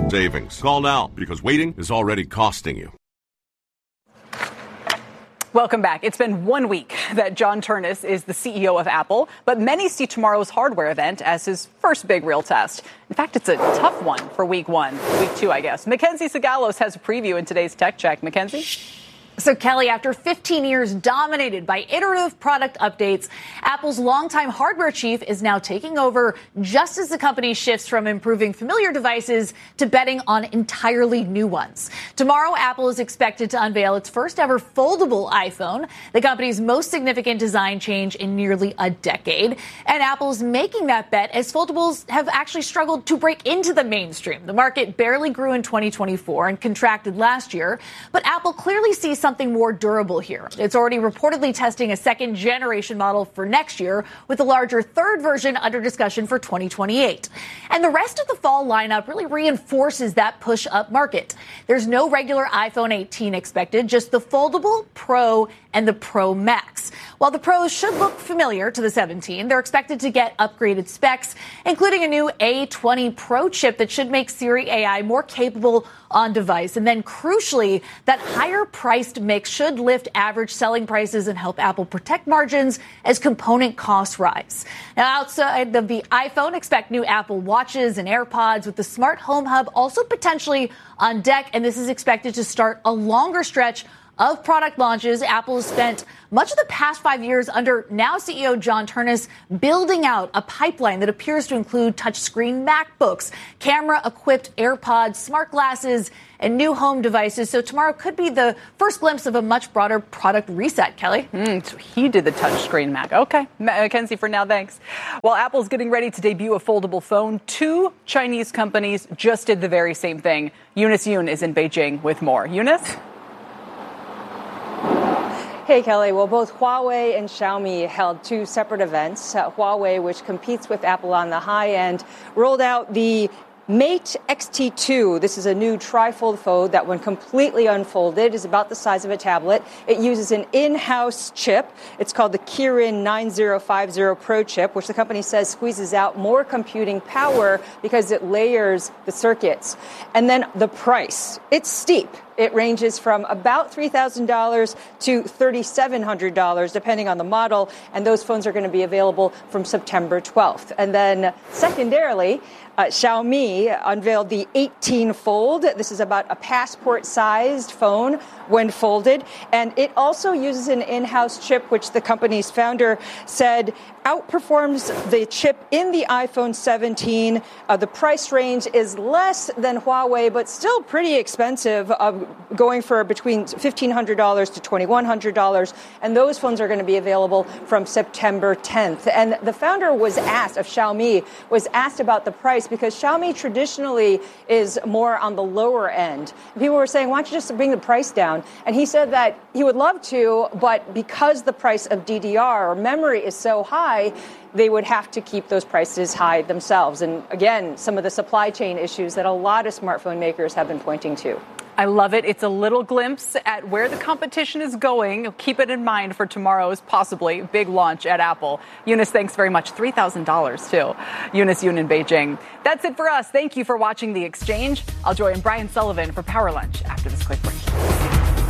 savings. Call now because waiting is already costing you. Welcome back. It's been 1 week that John Ternus is the CEO of Apple, but many see tomorrow's hardware event as his first big real test. In fact, it's a tough one for week 2, I guess. Mackenzie Sagalos has a preview in today's Tech Check. Mackenzie? So, Kelly, after 15 years dominated by iterative product updates, Apple's longtime hardware chief is now taking over just as the company shifts from improving familiar devices to betting on entirely new ones. Tomorrow, Apple is expected to unveil its first ever foldable iPhone, the company's most significant design change in nearly a decade. And Apple's making that bet as foldables have actually struggled to break into the mainstream. The market barely grew in 2024 and contracted last year, but Apple clearly sees something more durable here. It's already reportedly testing a second generation model for next year with a larger third version under discussion for 2028. And the rest of the fall lineup really reinforces that push up market. There's no regular iPhone 18 expected, just the foldable Pro and the Pro Max. While the Pros should look familiar to the 17, they're expected to get upgraded specs, including a new A20 Pro chip that should make Siri AI more capable on device. And then crucially, that higher priced mix should lift average selling prices and help Apple protect margins as component costs rise. Now, outside of the iPhone, expect new Apple Watches and AirPods with the Smart Home Hub also potentially on deck. And this is expected to start a longer stretch of product launches. Apple has spent much of the past 5 years under now CEO John Ternus building out a pipeline that appears to include touchscreen MacBooks, camera-equipped AirPods, smart glasses, and new home devices. So tomorrow could be the first glimpse of a much broader product reset, Kelly. So he did the touchscreen Mac. Okay. Mackenzie, for now, thanks. While Apple's getting ready to debut a foldable phone, 2 Chinese companies just did the very same thing. Eunice Yoon is in Beijing with more. Eunice? Hey, Kelly. Well, both Huawei and Xiaomi held 2 separate events. Huawei, which competes with Apple on the high end, rolled out the Mate XT2. This is a new trifold phone that, when completely unfolded, is about the size of a tablet. It uses an in-house chip. It's called the Kirin 9050 Pro chip, which the company says squeezes out more computing power because it layers the circuits. And then the price. It's steep. It ranges from about $3,000 to $3,700, depending on the model. And those phones are going to be available from September 12th. And then secondarily, Xiaomi unveiled the 18 Fold. This is about a passport-sized phone when folded. And it also uses an in-house chip, which the company's founder said outperforms the chip in the iPhone 17. The price range is less than Huawei, but still pretty expensive, going for between $1,500 to $2,100. And those phones are going to be available from September 10th. And the founder of Xiaomi was asked about the price because Xiaomi traditionally is more on the lower end. People were saying, why don't you just bring the price down? And he said that he would love to, but because the price of DDR or memory is so high, they would have to keep those prices high themselves. And again, some of the supply chain issues that a lot of smartphone makers have been pointing to. I love it. It's a little glimpse at where the competition is going. Keep it in mind for tomorrow's possibly big launch at Apple. Eunice, thanks very much. $3,000 too. Eunice Yoon in Beijing. That's it for us. Thank you for watching The Exchange. I'll join Brian Sullivan for Power Lunch after this quick break.